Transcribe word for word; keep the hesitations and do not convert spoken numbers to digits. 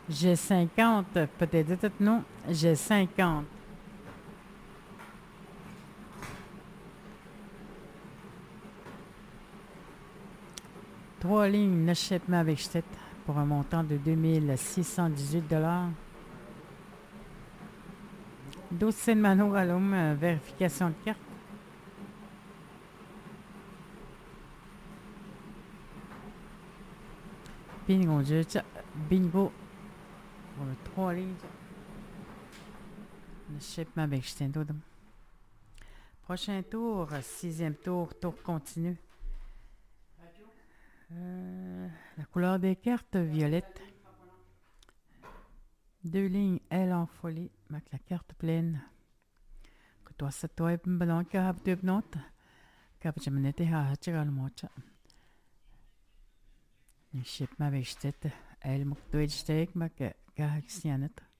J'ai cinquante, peut-être non. J'ai cinquante. Trois lignes d'achètement avec chute pour un montant de deux mille six cent dix-huit dollars. Dossier de Mano Alum, euh, vérification de carte. Bingo, bingo. Pour le trois lignes. L'achètement avec chute. Prochain tour, sixième tour, tour continu. Euh, la couleur des cartes, violette. Deux lignes, L en folie, avec la carte pleine. Que toi, c'est toi, et bon, que have deux notes. Que je me n'étais à tirer le mocha. Le ship m'avait jeté. Elle m'a dit, je t'ai dit, que, que, que,